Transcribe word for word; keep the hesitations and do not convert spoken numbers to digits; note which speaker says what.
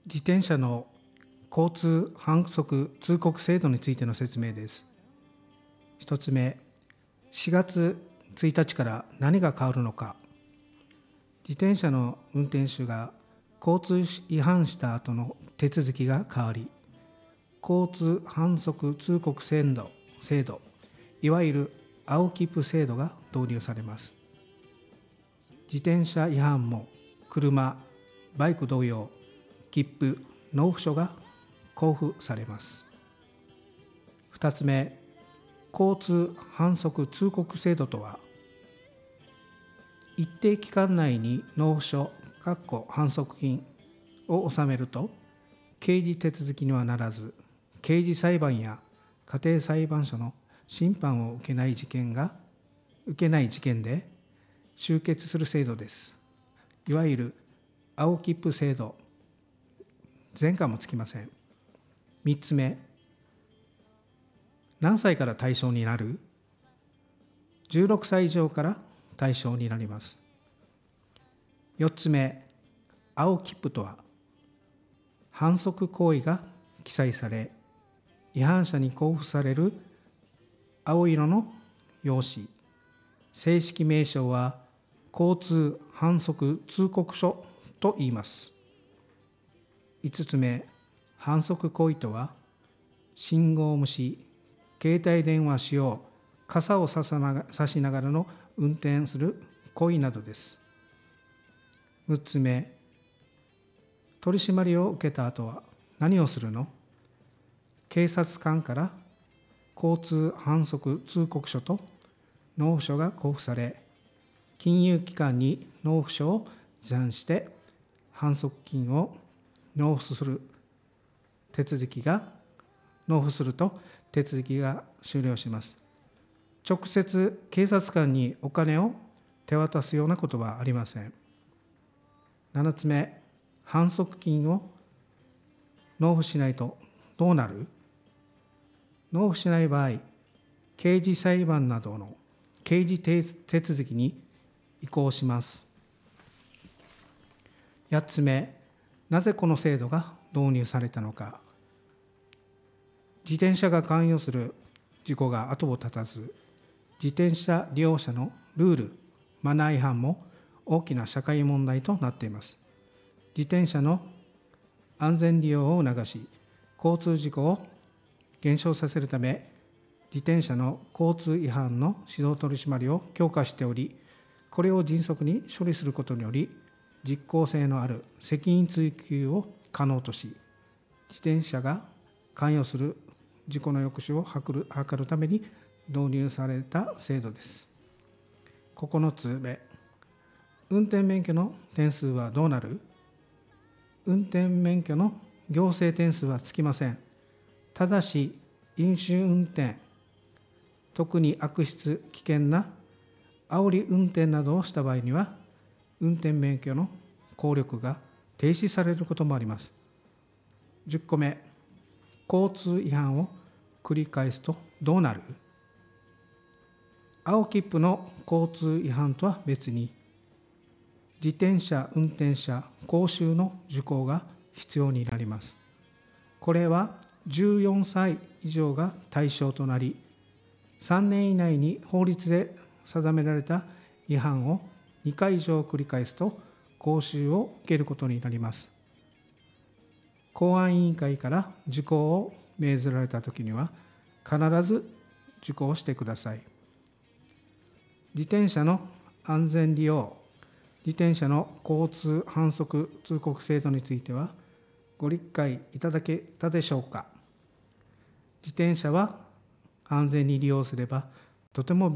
Speaker 1: 自転車の交通反則通告制度についての説明です。一つ目、しがつついたちから何が変わるのか。自転車の運転手が交通違反した後の手続きが変わり、交通反則通告制度、制度いわゆる青切符制度が導入されます。自転車違反も車、バイク同様、切符、納付書が交付されます。ふたつめ、交通反則通告制度とは、一定期間内に納付書反則金を納めると、刑事手続きにはならず、刑事裁判や家庭裁判所の審判を受けない事件が、受けない事件で終結する制度です。いわゆる青切符制度、前科もつきません。みっつめ、何歳から対象になる？じゅうろくさい以上から対象になります。よっつめ、青切符とは、反則行為が記載され、違反者に交付される青色の用紙、正式名称は交通反則通告書と言います。いつつめ、反則行為とは、信号無視、携帯電話使用、傘を差しながらの運転する行為などです。むっつめ、取り締まりを受けた後は何をするの？警察官から交通反則通告書と納付書が交付され、金融機関に納付書を持参して反則金を納付する手続きが納付すると手続きが終了します。直接警察官にお金を手渡すようなことはありません。ななつめ、反則金を納付しないとどうなる？納付しない場合、刑事裁判などの刑事手続きに移行します。やっつめ、なぜこの制度が導入されたのか。自転車が関与する事故が後を絶たず、自転車利用者のルール、マナー違反も大きな社会問題となっています。自転車の安全利用を促し、交通事故を減少させるため、自転車の交通違反の指導取締りを強化しており、これを迅速に処理することにより、実効性のある責任追及を可能とし、自転車が関与する事故の抑止を図る、図るために導入された制度です。ここのつめ、運転免許の点数はどうなる？運転免許の行政点数はつきません。ただし、飲酒運転、特に悪質、危険な煽り運転などをした場合には、運転免許の効力が停止されることもあります。じゅっこめ、交通違反を繰り返すとどうなる？青切符の交通違反とは別に、自転車運転者講習の受講が必要になります。これはじゅうよんさい以上が対象となり、さんねん以内に法律で定められた違反をにかい以上繰り返すと講習を受けることになります。公安委員会から受講を命ぜられたときには、必ず受講してください。自転車の安全利用、自転車の交通反則通告制度については、ご理解いただけたでしょうか。自転車は安全に利用すれば、とても便利